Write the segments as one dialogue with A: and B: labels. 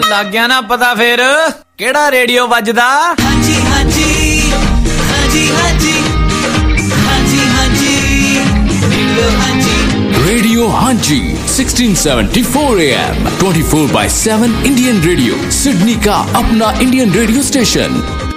A: ਲੱਗ ਗਿਆ ਨਾ ਪਤਾ ਫੇਰ ਕਿਹੜਾ ਰੇਡੀਓ ਵੱਜਦਾ? ਹਾਂਜੀ ਹਾਂਜੀ ਹਾਂਜੀ ਹਾਂਜੀ ਹਾਂਜੀ ਹਾਂਜੀ ਰੇਡੀਓ ਹਾਂਜੀ।
B: Radio Hanji 1674 AM 24/7 Indian Radio Sydney का अपना इंडियन रेडियो स्टेशन।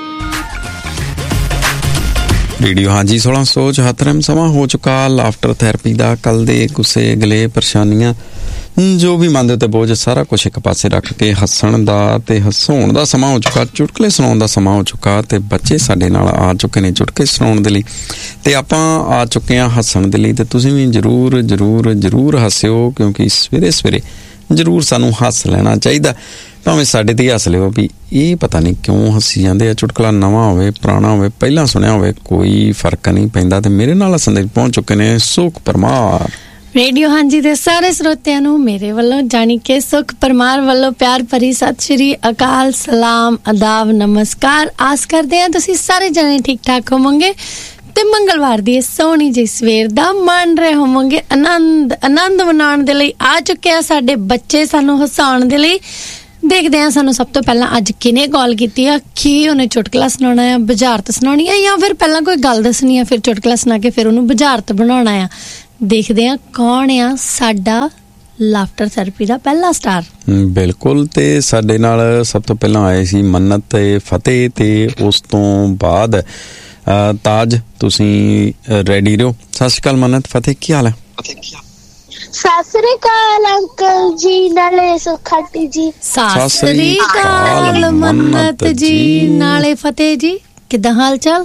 C: रेडियो हांजी 1674 ਸਮਾਂ ਹੋ ਚੁੱਕਾ ਲਾਫਟਰ ਥੈਰੇਪੀ ਦਾ। ਕੱਲ ਦੇ ਗੁੱਸੇ ਗਲੇ ਪਰੇਸ਼ਾਨੀਆਂ ਜੋ ਵੀ ਮਨ ਦੇ ਉੱਤੇ ਬੋਝ ਸਾਰਾ ਕੁਝ ਇੱਕ ਪਾਸੇ ਰੱਖ ਕੇ ਹੱਸਣ ਦਾ ਤੇ ਹਸਾਉਣ ਦਾ ਸਮਾਂ ਹੋ ਚੁੱਕਾ, ਚੁਟਕਲੇ ਸੁਣਾਉਣ ਦਾ ਸਮਾਂ ਹੋ ਚੁੱਕਾ ਤੇ ਬੱਚੇ ਸਾਡੇ ਨਾਲ ਆ ਚੁੱਕੇ ਨੇ ਚੁਟਕਲੇ ਸੁਣਾਉਣ ਦੇ ਲਈ ਤੇ ਆਪਾਂ ਆ ਚੁੱਕੇ ਹਾਂ ਹੱਸਣ ਦੇ ਲਈ। ਤੇ ਤੁਸੀਂ ਵੀ ਜ਼ਰੂਰ ਜ਼ਰੂਰ ਜ਼ਰੂਰ ਹੱਸਿਓ ਕਿਉਂਕਿ ਸਵੇਰੇ ਸਵੇਰੇ ਜ਼ਰੂਰ ਸਾਨੂੰ ਹੱਸ ਲੈਣਾ ਚਾਹੀਦਾ। ਭਾਵੇਂ ਸਾਡੇ ਤੇ ਹੱਸ ਲਿਓ ਵੀ ਇਹ ਪਤਾ ਨਹੀਂ ਕਿਉਂ ਹੱਸੀ ਜਾਂਦੇ ਆ। ਚੁਟਕਲਾ ਨਵਾਂ ਹੋਵੇ ਪੁਰਾਣਾ ਹੋਵੇ ਪਹਿਲਾਂ ਸੁਣਿਆ ਹੋਵੇ ਕੋਈ ਫਰਕ ਨਹੀਂ ਪੈਂਦਾ। ਤੇ ਮੇਰੇ ਨਾਲ ਹੱਸਣ ਦੇ ਪਹੁੰਚ ਚੁੱਕੇ ਨੇ ਸੁਖ ਪਰਮਾਰ।
D: ਰੇਡੀਓ ਹਾਂਜੀ ਦੇ ਸਾਰੇ ਸਰੋਤਿਆਂ ਨੂੰ ਮੇਰੇ ਵੱਲੋਂ ਜਾਣੀ ਕਿ ਸੁਖ ਪਰਮਾਰ ਵੱਲੋਂ ਪਿਆਰ ਭਰੀ ਸਤਿ ਸ਼੍ਰੀ ਅਕਾਲ, ਸਲਾਮ, ਅਦਾਬ, ਨਮਸਕਾਰ। ਆਸ ਕਰਦੇ ਹਾਂ ਤੁਸੀਂ ਸਾਰੇ ਜਣੇ ਠੀਕ ਠਾਕ ਹੋਵੋਗੇ ਤੇ ਮੰਗਲਵਾਰ ਦੀ ਸੋਹਣੀ ਜਿਹੀ ਸਵੇਰ ਦਾ ਮੰਨ ਰਹੇ ਹੋਵੋਗੇ। ਆਨੰਦ ਮਨਾਉਣ ਦੇ ਲਈ ਆ ਚੁੱਕੇ ਆ ਸਾਡੇ ਬੱਚੇ ਸਾਨੂੰ ਹਸਾਉਣ ਦੇ ਲਈ। ਦੇਖਦੇ ਹਾਂ ਸਾਨੂੰ ਸਭ ਤੋਂ ਪਹਿਲਾਂ ਅੱਜ ਕਿਹਨੇ ਕਾਲ ਕੀਤੀ ਆ, ਕੀ ਉਹਨੇ ਚੁਟਕਲਾ ਸੁਣਾਉਣਾ ਆ, ਬੁਝਾਰਤ ਸੁਣਾਉਣੀ ਆ ਜਾਂ ਫਿਰ ਪਹਿਲਾਂ ਕੋਈ ਗੱਲ ਦੱਸਣੀ ਆ ਫਿਰ ਚੁਟਕਲਾ ਸੁਣਾ ਕੇ ਫਿਰ ਉਹਨੂੰ ਬੁਝਾਰਤ ਬਣਾਉਣਾ ਆ। ਦੇਖਦੇ ਹਾਂ ਕੌਣ ਆ ਸਾਡਾ ਲਾਫਟਰ ਥੈਰੇਪੀ ਦਾ ਪਹਿਲਾ ਸਟਾਰ।
C: ਬਿਲਕੁਲ। ਤੇ ਸਾਡੇ ਨਾਲ ਸਭ ਤੋਂ ਪਹਿਲਾਂ ਆਏ ਸੀ ਮੰਨਤ ਤੇ ਫਤਿਹ ਤੇ ਉਸ ਤੋਂ ਬਾਅਦ ਤਾਜ। ਤੁਸੀਂ ਰੈਡੀ ਰਹੋ। ਸਤਿ ਸ਼੍ਰੀ ਅਕਾਲ ਮੰਨਤ, ਫਤਿਹ, ਕੀ ਹਾਲ ਹੈ?
E: ਸਤਿ ਸ੍ਰੀ ਅਕਾਲ ਅੰਕਲ ਜੀ, ਨਾਲੇ ਸੁਖਾਟੀ ਜੀ।
D: ਸਤਿ ਸ੍ਰੀ ਅਕਾਲ ਮੰਨਤ ਜੀ, ਨਾਲੇ ਫਤਿਹ ਜੀ। ਕਿੱਦਾਂ ਹਾਲ ਚਾਲ?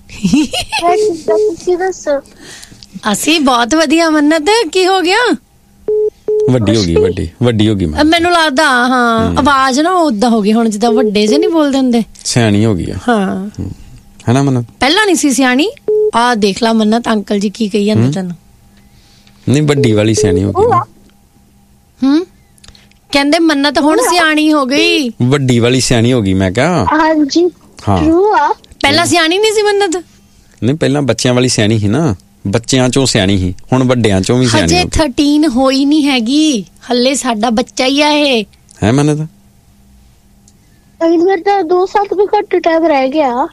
E: ਤੁਸੀਂ ਦੱਸੋ?
D: ਅਸੀਂ ਬਹੁਤ ਵਧੀਆ। ਮੰਨਤ ਕੀ ਹੋ ਗਿਆ?
C: ਵੱਡੀ ਹੋ ਗਈ, ਵੱਡੀ ਹੋ ਗਈ।
D: ਮੈਨੂੰ ਲੱਗਦਾ ਹਾਂ ਆਵਾਜ਼ ਨਾ ਉਦਾਂ ਹੋ ਗਈ ਹੁਣ ਜਿੱਦਾਂ ਵੱਡੇ ਜੇ ਨਹੀਂ ਬੋਲਦੇ ਹੁੰਦੇ।
C: ਸਿਆਣੀ ਹੋ ਗਈ ਆ।
D: ਹਾਂ
C: ਹੈ ਨਾ ਮੰਨਤ? ਪਹਿਲਾਂ
D: ਨਹੀਂ ਸੀ ਸਿਆਣੀ। ਆਹ ਦੇਖ ਲਾ ਮੰਨਤ ਅੰਕਲ ਜੀ ਕੀ ਕਹੀ ਜਾਂਦੇ ਤੈਨੂੰ।
C: ਨਹੀਂ ਵੱਡੀ ਵਾਲੀ ਸਿਆਣੀ ਹੋ ਗਈ।
D: ਕਹਿੰਦੇ ਮੰਨਤ ਹੁਣ ਸਿਆਣੀ ਹੋ ਗਈ।
C: ਵੱਡੀ ਵਾਲੀ ਸਿਆਣੀ ਹੋ ਗਈ ਮੈਂ ਕਿਹਾ।
E: ਹਾਂਜੀ ਹਾਂ।
D: ਪਹਿਲਾਂ ਸਿਆਣੀ ਨਹੀਂ ਸੀ ਮੰਨਤ?
C: ਨਹੀਂ ਪਹਿਲਾਂ ਬੱਚਿਆਂ ਵਾਲੀ ਸਿਆਣੀ ਸੀ ਨਾ, ਬੱਚਿਆਂ ਚੋਂ ਸਿਆਣੀ ਸੀ, ਹੁਣ ਵੱਡਿਆਂ ਚੋਂ ਵੀ ਸਿਆਣੀ ਹੋ ਗਈ।
D: ਹਜੇ 13 ਹੋਈ ਨਹੀਂ ਹੈਗੀ, ਹੱਲੇ ਸਾਡਾ ਬੱਚਾ ਹੀ ਆ ਇਹ।
C: ਹੈ ਮੰਨਤ?
E: ਮੇਰਾ ਤਾਂ 2 ਸਾਲ ਤੋਂ ਵੀ ਘੱਟ ਟਾਈਮ ਰਹਿ ਗਿਆ।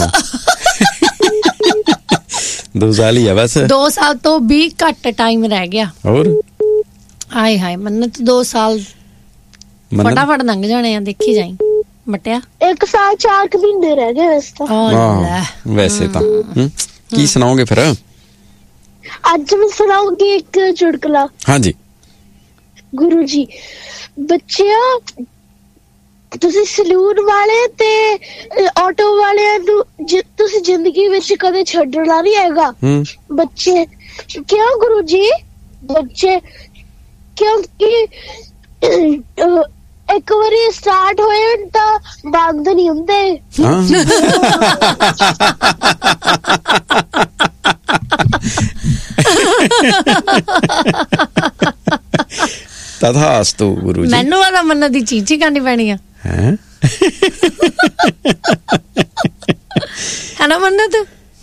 C: 2 ਸਾਲ ਹੀ ਆ ਬਸ। 2
D: ਸਾਲ ਤੋਂ ਵੀ ਘੱਟ ਟਾਈਮ ਰਹਿ ਗਿਆ।
C: ਹੋਰ
D: ਹਾਏ ਹਾਏ ਮੰਨਤ 2 ਸਾਲ ਫਟਾਫਟ ਲੰਘ ਜਾਣੇ ਆ, ਦੇਖੀ ਜਾਈ ਮਟਿਆ।
E: 1 ਸਾਲ 4 ਮਹੀਨੇ ਰਹਿ ਗਏ
C: ਵੈਸੇ ਤਾਂ। ਕੀ ਸੁਣਾਓਗੇ ਫਿਰ?
E: ਅੱਜ ਮੈਂ ਸੁਣਾਉਂਗੀ ਇੱਕ ਚੁਟਕਲਾ।
C: ਹਾਂਜੀ
E: ਗੁਰੂ ਜੀ। ਬੱਚਿਆਂ ਤੁਸੀਂ ਸਲੂਨ ਵਾਲੇ ਤੇ ਆਟੋ ਵਾਲਿਆਂ ਨੂੰ ਤੁਸੀਂ ਜ਼ਿੰਦਗੀ ਵਿੱਚ ਕਦੇ ਛੱਡਣਾ ਨਹੀਂ ਹੈਗਾ। ਬੱਚੇ ਕਿਉਂ ਗੁਰੂ ਜੀ? ਬੱਚੇ ਕਿਉਂਕਿ ਇੱਕ ਵਾਰੀ ਸਟਾਰਟ ਹੋਏ ਤਾਂ ਬੰਦ ਨਹੀਂ ਹੁੰਦੇ।
C: ਤਥਾਸਤੂ ਗੁਰੂ ਜੀ।
D: ਮੈਨੂੰ ਆਦਾ ਮੰਨਤ ਦੀ ਚੀਚੀ ਕਰਨੀ ਪੈਣੀ ਆ। ਹੈ ਨਾ ਮੰਨਤ?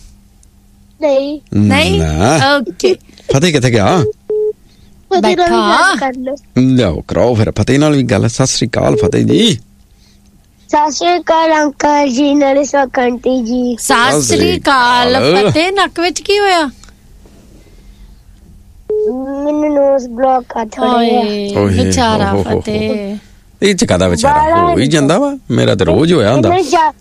D: ਨਹੀਂ ਓਕੇ।
C: ਫਤਿਹ ਕਿੱਥੇ ਗਿਆ?
D: ਬੈਠਾ
C: ਲਿਆਓ ਕਰਾਓ ਫਿਰ ਫਤਿਹ ਨਾਲ ਵੀ ਗੱਲ। ਸਤਿ ਸ੍ਰੀ ਅਕਾਲ ਫਤਿਹ ਜੀ।
E: ਸਤਿ ਸ੍ਰੀ ਅਕਾਲ ਅੰਕਲ ਜੀ, ਨਾਲੇ ਸੁਖਾਂਟੀ ਜੀ।
D: ਸਤਿ ਸ੍ਰੀ ਅਕਾਲ ਫਤਿਹ। ਨੱਕ ਵਿੱਚ ਕੀ ਹੋਇਆ?
E: ਮੈਨੂੰ ਨੋਜ਼ ਬਲੌਕ ਆ ਥੋੜਾ ਜਿਹਾ।
D: ਵਿਚਾਰਾ ਫਤਿਹ।
C: ਇਹ ਚ ਕਾਹਦਾ ਵਿਚਾਰਾ, ਹੋ ਹੀ ਜਾਂਦਾ ਵਾ। ਮੇਰਾ ਤੇ ਰੋਜ਼ ਹੋਇਆ ਹੁੰਦਾ।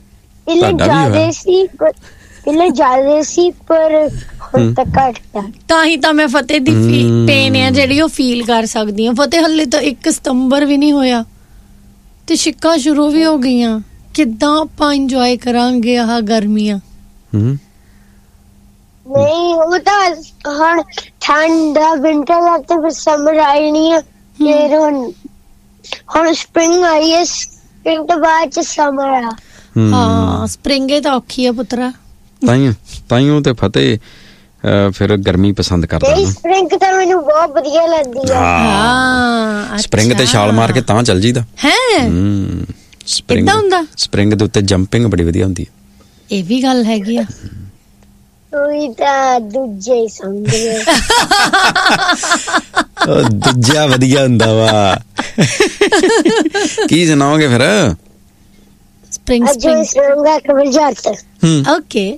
E: ਪਹਿਲੇ ਜ਼ਿਆਦਾ ਸੀ ਪਰ ਹੁਣ ਤਾਂ ਘੱਟ ਗਿਆ।
D: ਤਾਂ ਹੀ ਤਾਂ ਮੈਂ ਫਤਿਹ ਦੀ ਪੇਨ ਆ ਜਿਹੜੀ ਉਹ ਫੀਲ ਕਰ ਸਕਦੀ ਹਾਂ। ਫਤਿਹ ਹੱਲੇ ਤਾਂ 1 ਸਤੰਬਰ ਵੀ ਨਹੀਂ ਹੋਇਆ ਤੇ ਛਿੱਕਾਂ ਸ਼ੁਰੂ ਵੀ ਹੋ ਗਈਆਂ। ਕਿੱਦਾਂ ਆਪਾਂ ਇੰਜੋਏ ਕਰਾਂਗੇ ਆਹ ਗਰਮੀਆਂ?
E: ਨਹੀਂ ਉਹ ਤਾਂ ਹੁਣ ਠੰਡ ਵਿੰਟਰ ਲੱਗਦਾ ਫਿਰ ਸਮਰ ਆਈ ਨਹੀਂ ਹੈ। ਫਿਰ ਹੁਣ ਸਪ੍ਰਿੰਗ ਆਈ ਹੈ, ਸਪ੍ਰਿੰਗ ਤੋਂ ਬਾਅਦ ਚ ਸਮਰ ਆ।
D: ਹਾਂ ਸਪ੍ਰਿੰਗ ਤਾਂ ਔਖੀ ਆ ਪੁੱਤਰਾ।
C: ਤਾਈਓ ਤੇ ਫਤਿਹ ਫਿਰ ਗਰਮੀ ਪਸੰਦ ਕਰਦਾ।
E: ਸਪ੍ਰਿੰਗ ਤਾਂ ਮੈਨੂੰ ਬਹੁਤ ਵਧੀਆ ਲੱਗਦੀ ਆ।
D: ਹਾਂ
C: ਸਪ੍ਰਿੰਗ ਤੇ ਛਾਲ ਮਾਰ ਕੇ ਤਾਂ ਚੱਲ ਜੀਦਾ ਹੈ।
D: ਕਿੱਦਾਂ ਹੁੰਦਾ?
C: ਸਪ੍ਰਿੰਗ ਦੇ ਉੱਤੇ ਜੰਪਿੰਗ ਬੜੀ ਵਧੀਆ ਹੁੰਦੀ ਹੈ।
D: ਇਹ ਵੀ ਗੱਲ ਹੈਗੀ ਆ।
E: ਕੋਈ ਤਾਂ ਦੂਜੇ ਹੀ ਸਮਝੇ।
C: ਉਹ ਦੂਜਾ ਵਧੀਆ ਹੁੰਦਾ ਵਾ। ਕੀ ਸੁਣਾਓਗੇ ਫਿਰ?
D: ਸਪ੍ਰਿੰਗ
E: ਅੱਜ ਮੈਂ ਸੁਣਾਉਂਗਾ ਕਬਲ ਜਾਤ।
D: ਓਕੇ।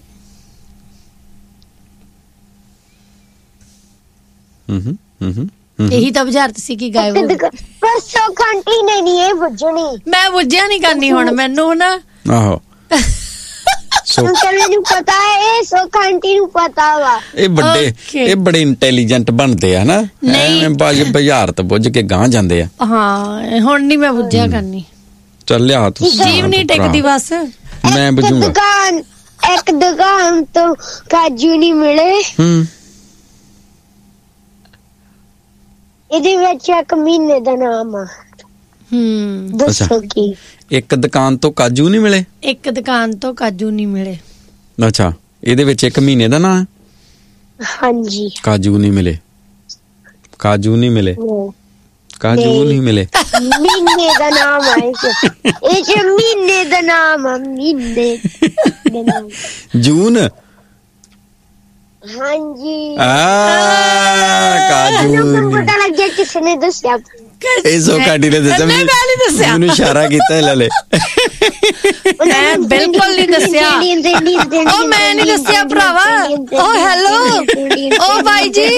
D: ਇਹੀ ਤਾਂ ਬੁਝਾਰਤ ਸੀ ਕਿ ਗਾਇਬ ਹੋ ਗਈ।
E: ਪਰ ਸੁੱਖ ਆਂਟੀ ਨੇ ਨਹੀਂ ਇਹ ਬੁੱਝਣੀ।
D: ਮੈਂ ਬੁੱਝਿਆ ਨਹੀਂ ਕਰਨੀ ਹੁਣ ਮੈਨੂੰ ਨਾ।
C: ਆਹੋ
E: ਮੈਨੂੰ ਪਤਾ ਹੈ, ਇਹ ਸੁੱਖ ਆਂਟੀ ਨੂੰ ਪਤਾ ਵਾ।
C: ਇਹ ਬੜੇ ਇੰਟੈਲੀਜੈਂਟ ਬਣਦੇ ਆ ਨਾ। ਐਵੇਂ ਬੁਝਾਰਤ ਬੁੱਝ ਕੇ ਗਾਂ ਜਾਂਦੇ ਆ।
D: ਹਾਂ ਹੁਣ ਨਹੀਂ ਮੈਂ ਬੁੱਝਿਆ ਕਰਨੀ।
C: ਚੱਲ ਲਿਆ ਤੂੰ।
D: ਜੀਵ ਨਹੀਂ ਟਿਕਦੀ ਬਸ।
C: ਮੈਂ ਬੁਝੂਗਾ।
E: ਇੱਕ ਦੁਕਾਨ ਤੋਂ ਕਾਜੂ ਨਹੀਂ ਮਿਲੇ। ਇਹਦੇ ਵਿੱਚ ਇੱਕ ਮਹੀਨੇ ਦਾ ਨਾਮ ਆ। ਦੱਸੋ ਕੀ?
C: ਇੱਕ ਦੁਕਾਨ ਤੋਂ ਕਾਜੂ ਨਹੀਂ ਮਿਲੇ।
D: ਇੱਕ ਦੁਕਾਨ ਤੋਂ ਕਾਜੂ ਨਹੀਂ ਮਿਲੇ।
C: ਅੱਛਾ, ਇਹਦੇ ਵਿੱਚ ਇੱਕ ਮਹੀਨੇ ਦਾ ਨਾਂ ਹੈ।
E: ਹਾਂਜੀ।
C: ਕਾਜੂ ਨਹੀਂ ਮਿਲੇ। ਕਾਜੂ ਨਹੀਂ ਮਿਲੇ। ਕਾਜੂ ਨਹੀਂ ਮਿਲੇ।
E: ਮਹੀਨੇ ਦਾ ਨਾਮ ਆ ਇਹ ਚ ਮਹੀਨੇ ਦਾ ਨਾਮ ਆ। ਮਹੀਨੇ ਦਾ ਨਾਮ
C: ਜੂਨ।
E: ਹਾਂਜੀ।
C: ਕਾਜੂ
E: ਪਤਾ ਲੱਗ ਗਿਆ ਕਿਸੇ ਨੇ ਦੱਸਿਆ।
C: ਇਹ ਸੋਕਾਡੀ ਨੇ ਦੱਸਿਆ। ਮੈਨੂੰ ਇਸ਼ਾਰਾ ਕੀਤਾ ਲੈ ਲੈ।
D: ਮੈਂ ਬਿਲਕੁਲ ਨਹੀਂ ਦੱਸਿਆ। ਉਹ ਮੈਂ ਨਹੀਂ ਦੱਸਿਆ ਭਰਾਵਾ। ਉਹ ਹੈਲੋ ਉਹ ਭਾਈ ਜੀ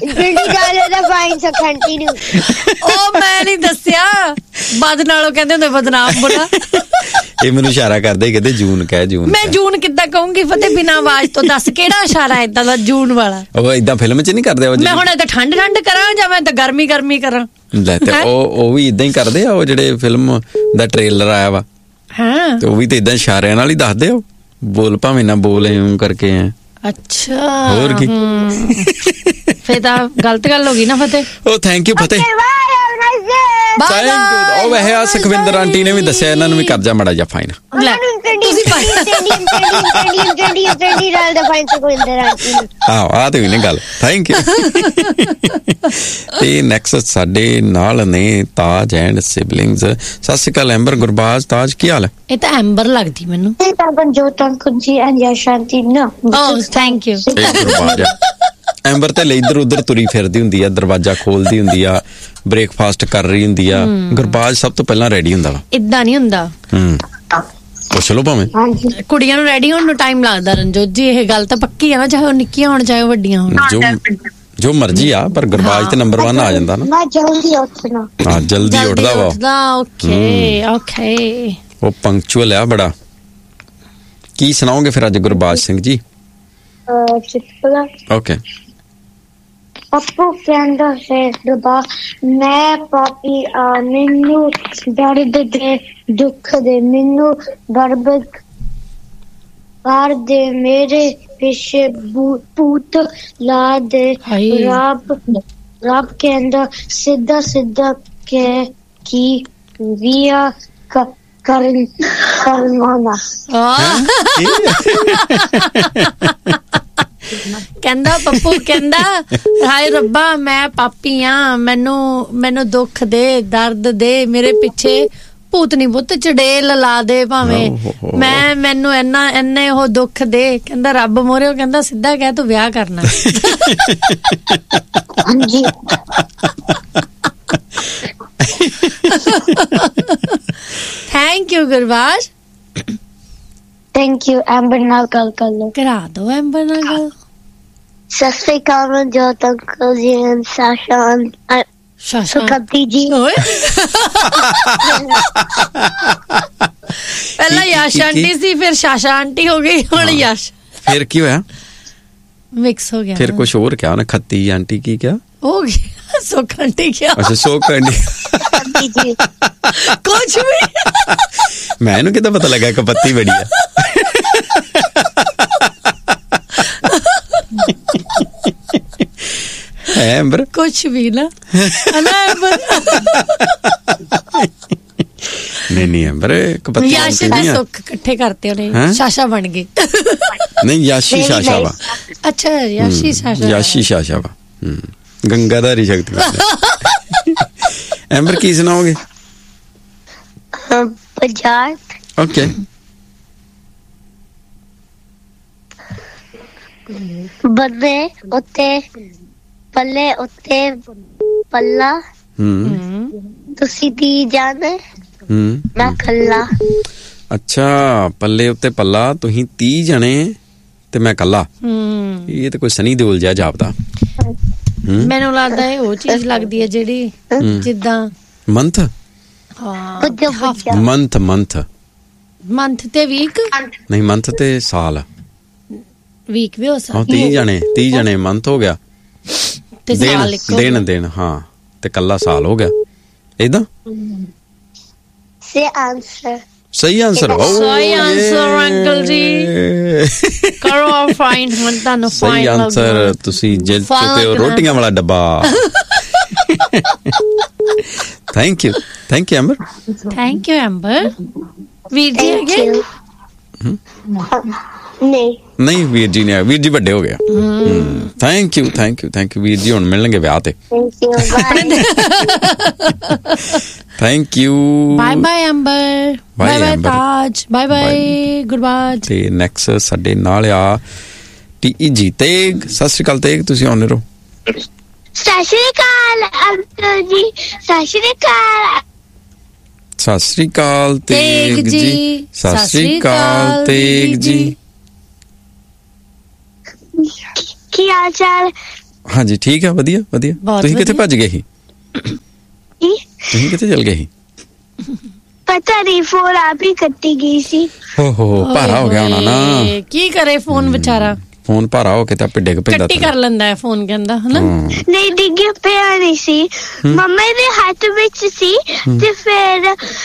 D: ਉਹ ਮੈਂ ਨਹੀਂ ਦੱਸਿਆ। ਬਦ ਨਾਲੋਂ ਕਹਿੰਦੇ ਹੁੰਦੇ ਬਦਨਾਮ ਬੁਲਾ।
C: ਇਹ ਮੈਨੂੰ ਇਸ਼ਾਰਾ ਕਰਦੇ ਕਹਿੰਦੇ ਜੂਨ ਕਹਿ ਜੂਨ।
D: ਮੈਂ ਜੂਨ ਕਿੱਦਾਂ ਕਹੂੰਗੀ ਫਤਿਹ ਬਿਨਾਂ ਆਵਾਜ਼ ਤੋਂ? ਦੱਸ ਕਿਹੜਾ ਇਸ਼ਾਰਾ ਏਦਾਂ ਦਾ ਜੂਨ ਵਾਲਾ? ਉਹ
C: ਏਦਾਂ ਫਿਲਮ 'ਚ ਨਹੀਂ ਕਰਦੇ।
D: ਮੈਂ ਹੁਣ ਏਦਾਂ ਠੰਡ ਕਰਾਂ ਜਾਂ ਮੈਂ ਤਾਂ ਗਰਮੀ ਕਰਾਂ?
C: ਲੈ ਤੇ ਉਹ ਵੀ ਇਦਾਂ ਹੀ ਕਰਦੇ ਆ। ਉਹ ਜਿਹੜੇ ਫਿਲਮ ਦਾ ਟ੍ਰੇਲਰ ਆਇਆ ਵਾ ਤੇ ਉਹ ਵੀ ਤੇ ਇਦਾਂ ਇਸ਼ਾਰਿਆਂ ਨਾਲ ਹੀ ਦੱਸਦੇ ਆ। ਬੋਲ ਭਾਵੇਂ ਨਾ ਬੋਲ ਇਉਂ ਕਰਕੇ ਆ।
D: ਅੱਛਾ
C: ਹੋਰ ਕੀ?
D: ਫੇਰ ਤਾਂ ਗਲਤ ਗੱਲ ਹੋ ਗਈ ਨਾ ਫਤਿਹ।
C: ਉਹ ਥੈਂਕ ਯੂ ਫਤਿਹ। ਉਹ ਵੈਸੇ ਆ ਸੁਖਵਿੰਦਰ ਆਂਟੀ ਨੇ ਵੀ ਦੱਸਿਆ ਇਹਨਾਂ ਨੂੰ ਵੀ ਕਰਜਾ ਮੜਾ ਜਾ ਫਾਈਨ। ਆ ਤੇ ਵੀ ਨੇ ਗੱਲ। Thank you. ਤੇ ਨੈਕਸਟ ਸਾਡੇ ਨਾਲ ਨੇ ਤਾਜ ਐਂਡ ਸਿਬਲਿੰਗਸ। ਸਤਿ ਸ਼੍ਰੀ ਅਕਾਲ ਐਂਬਰ, ਗੁਰਬਾਜ, ਤਾਜ, ਕੀ ਹਾਲ ਹੈ?
D: ਇਹ ਤਾਂ ਐਂਬਰ ਲੱਗਦੀ ਮੈਨੂੰ। Thank you.
C: ਐਂਬਰ ਤੇ ਇੱਧਰ ਉਧਰ ਤੁਰੀ ਫਿਰਦੀ ਹੁੰਦੀ ਆ, ਦਰਵਾਜ਼ਾ ਖੋਲਦੀ ਹੁੰਦੀ ਆ, ਬ੍ਰੇਕਫਾਸਟ ਕਰ ਰਹੀ ਹੁੰਦੀ ਆ। ਗੁਰਬਾਜ ਸਭ ਤੋਂ ਪਹਿਲਾਂ ਰੈਡੀ ਹੁੰਦਾ ਵਾ।
D: ਇਦਾਂ ਨਹੀਂ ਹੁੰਦਾ।
C: ਪੁੱਛ ਲਓ ਭਾਵੇਂ।
D: ਕੁੜੀਆਂ ਨੂੰ ਰੈਡੀ ਹੋਣ ਨੂੰ ਟਾਈਮ ਲੱਗਦਾ ਰਣਜੋਤ ਜੀ। ਇਹ ਗੱਲ ਤਾਂ ਪੱਕੀ ਆ ਨਾ, ਚਾਹੇ ਉਹ ਨਿੱਕੀਆਂ ਹੋਣ ਚਾਹੇ ਉਹ ਵੱਡੀਆਂ ਹੋਣ।
C: ਜੋ ਮਰਜ਼ੀ ਆ, ਪਰ ਗੁਰਬਾਜ ਤੇ ਨੰਬਰ 1 ਆ ਜਾਂਦਾ ਨਾ।
E: ਮੈਂ ਜਲਦੀ ਉੱਠਣਾ।
C: ਹਾਂ ਜਲਦੀ ਉੱਠਦਾ ਵਾ।
D: Okay okay.
C: ਉਹ ਪੰਕਚੁਅਲ ਆ ਬੜਾ। ਕੀ ਸੁਣਾਓਗੇ ਫਿਰ ਅੱਜ ਗੁਰਬਾਜ ਸਿੰਘ ਜੀ? ਓਕੇ।
E: ਪੱਪੂ ਕਹਿੰਦਾ ਹੈ ਦਬਾ ਮੈਂ ਪਾਪੀ ਮੈਨੂੰ ਦਰਦ ਦੇ ਦੁੱਖ ਦੇ ਮੈਨੂੰ ਬਰਬਦ ਕਰ ਦੇ ਮੇਰੇ ਪਿੱਛੇ ਭੂਤ ਲਾ ਦੇ। ਰੱਬ ਕਹਿੰਦਾ ਸਿੱਧਾ ਸਿੱਧਾ ਕਹਿ ਕੀ ਵੀਆ ਕਰਨਾ।
D: ਕਹਿੰਦਾ ਪੱਪੂ ਕਹਿੰਦਾ ਹਾਏ ਰੱਬਾ ਮੈਂ ਪਾਪੀ ਆ, ਮੈਨੂੰ ਦੁੱਖ ਦੇ ਦਰਦ ਦੇ ਮੇਰੇ ਪਿੱਛੇ ਭੂਤ ਨੀ ਬੁੱਤ ਚੜੇਲ ਲਾ ਦੇ ਭਾਵੇਂ ਮੈਨੂੰ ਇੰਨੇ ਉਹ ਦੁੱਖ ਦੇ। ਕਹਿੰਦਾ ਰੱਬ ਮੋਰੇ ਉਹ ਕਹਿੰਦਾ ਸਿੱਧਾ ਕਹਿ ਤੂੰ ਵਿਆਹ ਕਰਨਾ।
E: ਹਾਂਜੀ।
D: Thank you Gurbaj.
E: Thank you. Amber ਨਾਲ ਗੱਲ ਕਰ ਲਓ।
D: ਕਰਾ ਦੋ ਐਂਬਰ ਨਾਲ ਗੱਲ।
E: ਸਤਿ ਸ਼੍ਰੀ ਅਕਾਲ ਜੋਤ ਅੰਕਲ ਜੀ, ਸਾਸ਼ਾ ਸੁਖਤੀ ਜੀ।
D: ਪਹਿਲਾਂ ਯਸ਼ ਆਂਟੀ ਸੀ, ਫਿਰ ਸਾਸ਼ਾ ਆਂਟੀ ਹੋ ਗਈ, ਹੁਣ ਯਸ਼।
C: ਫਿਰ ਕੀ ਹੋਇਆ?
D: ਮਿਕਸ ਹੋ ਗਿਆ।
C: ਫਿਰ ਕੁਝ ਹੋਰ ਕਿਹਾ ਉਹਨੇ? ਖੱਤੀ ਆਂਟੀ ਕੀ ਕਿਹਾ?
D: ਹੋ ਗਿਆ ਸੁਖ ਆਂਟੀ ਕਿਹਾ।
C: ਅੱਛਾ ਸੁਖ ਆਂਟੀ।
D: ਕੁਝ ਵੀ
C: ਮੈਂ ਇਹਨੂੰ ਕਿੱਦਾਂ ਪਤਾ ਲੱਗਾ ਕਿ ਪੱਤੀ ਬੜੀ ਆ? ਐਂਬਰ
D: ਕੁਛ ਵੀ ਨਾ।
C: ਨਹੀਂ ਐਂਬਰ
D: ਯਸ਼ ਤੇ ਸੁੱਖ ਇਕੱਠੇ ਕਰਤੇ ਉਹਨੇ, ਸਾਸ਼ਾ ਬਣ ਗਈ।
C: ਨਹੀਂ ਯਾਸ਼ੀ ਸਾਸ਼ਾ ਵਾ।
D: ਅੱਛਾ ਯਾਸ਼ੀ ਸਾਸ਼ਾ।
C: ਯਾਸ਼ੀ ਸਾਸ਼ਾ ਵਾ। ਗੰਗਾਧਾਰੀ ਸ਼ਕਤੀ। ਐਂਬਰ ਕੀ ਸੁਣਾਓਗੇ?
E: ਪੰਜਾਬ।
C: ਓਕੇ।
E: ਬੰਨੇ ਉੱਤੇ ਪੱਲੇ ਉੱਤੇ ਪੱਲਾ ਤੁਸੀਂ 3 ਜਾਣੇ ਮੈਂ ਕੱਲਾ।
C: ਅੱਛਾ, ਪੱਲੇ ਉੱਤੇ ਪੱਲਾ, ਤੁਸੀਂ 30 ਜਣੇ ਤੇ ਮੈਂ ਕੱਲਾ। ਇਹ ਤੇ ਕੋਈ ਸਨੀ ਦਿਓਲ ਜਿਹਾ ਜਾਪਦਾ।
D: ਮੈਨੂੰ ਲੱਗਦਾ ਇਹ ਉਹ ਚੀਜ਼ ਲੱਗਦੀ ਹੈ ਜਿਹੜੀ ਜਿੱਦਾਂ
C: ਮੰਥ ਮੰਥ ਮੰਥ
D: ਮੰਥ ਤੇ ਵੀਕ
C: ਨਹੀਂ, ਮੰਥ ਤੇ ਸਾਲ।
D: ਵੀਕ ਵੀ ਹੋ ਸਕਦਾ।
C: 30 ਜਣੇ ਮੰਥ ਹੋ ਗਿਆ
D: ਤੇ ਸਾਲ ਇੱਕ
C: ਦਿਨ ਹਾਂ, ਤੇ ਕੱਲਾ ਸਾਲ ਹੋ ਗਿਆ। ਏਦਾਂ ਸਹੀ ਆਨਸਰ
D: ਅੰਕਲ ਜੀ। ਕਰੋ ਫਾਈਨ ਹੁਣ ਤੁਹਾਨੂੰ
C: ਸਹੀ ਆਨਸਰ। ਤੁਸੀਂ ਜਿੱਤ ਚੁੱਕੇ ਹੋ ਰੋਟੀਆਂ ਵਾਲਾ ਡੱਬਾ। Thank you Amber.
D: Thank you Amber. ਵੀਰ ਜੀ ਹੈਗੇ?
C: ਨਹੀਂ ਵੀਰ ਜੀ ਨੇ, ਵੀਰ ਜੀ ਵੱਡੇ ਹੋ ਗਏ। ਥੈਂਕ ਯੂ ਵੀਰ ਜੀ। ਹੁਣ ਮਿਲਣਗੇ ਵਿਆਹ ਤੇ। Thank you.
D: Bye bye Amber. Bye bye Taj. Bye bye Gurbaj.
C: ਤੇ ਨੈਕਸਟ ਸਾਡੇ ਨਾਲ ਆ TEG ਤੇਗ। ਸਤਿ ਸ਼੍ਰੀ ਅਕਾਲ ਤੇਗ, ਤੁਸੀਂ ਆਉਣੇ ਰਹੋ।
E: ਸਤਿ ਸ਼੍ਰੀ ਅਕਾਲ ਅੰਕਲ ਜੀ। ਸਤਿ ਸ਼੍ਰੀ ਅਕਾਲ।
C: ਸਤਿ ਸ਼੍ਰੀ ਅਕਾਲ ਤੇਗ ਜੀ। ਸਤਿ ਸ਼੍ਰੀ ਅਕਾਲ ਤੇਗ ਜੀ।
E: ਕੀ ਹਾਲ ਚਾਲ?
C: ਹਾਂਜੀ ਠੀਕ ਆ, ਵਧੀਆ ਵਧੀਆ। ਤੁਸੀਂ ਕਿੱਥੇ ਭੱਜ ਗਏ ਸੀ? ਤੁਸੀਂ ਕਿੱਥੇ ਚਲ ਗਏ ਸੀ?
E: ਪਤਾ ਨਹੀਂ, ਫੋਨ ਆਪ ਹੀ ਕੱਟੀ ਗਈ ਸੀ।
C: ਹੋ ਭਾਰਾ ਹੋ ਗਿਆ ਹੋਣਾ ਨਾ।
D: ਕੀ ਕਰੇ ਫੋਨ ਵਿਚਾਰਾ,
C: ਫੋਨ ਭਾਰਾ ਹੋ ਕੇ ਤਾਂ ਆਪੇ ਡਿੱਗ ਪੈਂਦਾ।
D: ਕੱਟੀ ਕਰ ਲੈਂਦਾ ਹੈ ਫੋਨ, ਕਹਿੰਦਾ ਹਨਾ।
E: ਨਹੀਂ ਡਿੱਗਿਆ ਪਿਆ ਨਹੀਂ ਸੀ, ਮੰਮਾ ਦੇ ਹੱਥ ਵਿੱਚ ਸੀ ਤੇ ਫਿਰ